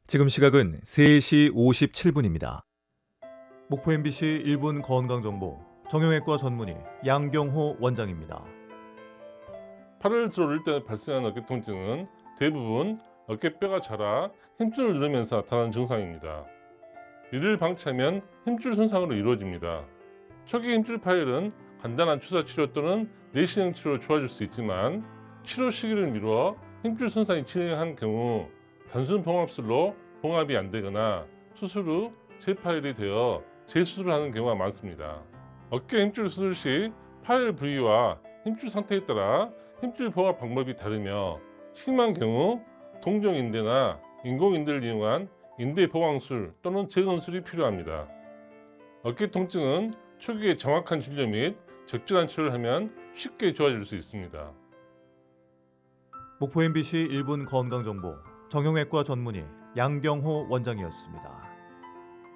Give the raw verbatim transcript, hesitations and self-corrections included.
지금 시각은 세 시 오십칠 분입니다. 목포 엠비씨 일 분 건강정보 정형외과 전문의 양경호 원장입니다. 팔을 들어올릴 때 발생하는 어깨 통증은 대부분 어깨뼈가 자라 힘줄을 누르면서 나타나는 증상입니다. 이를 방치하면 힘줄 손상으로 이루어집니다. 초기 힘줄 파열은 간단한 주사 치료 또는 내시경 치료로 좋아질 수 있지만 치료 시기를 미루어 힘줄 손상이 진행한 경우 단순 봉합술로 봉합이 안 되거나 수술 후 재파열이 되어 재수술을 하는 경우가 많습니다. 어깨 힘줄 수술 시 파열 부위와 힘줄 상태에 따라 힘줄 봉합 방법이 다르며 심한 경우 동종인대나 인공인대를 이용한 인대 보강술 또는 재건술이 필요합니다. 어깨 통증은 초기에 정확한 진료 및 적절한 치료를 하면 쉽게 좋아질 수 있습니다. 목포 엠비씨 일 분 건강정보 정형외과 전문의 양경호 원장이었습니다.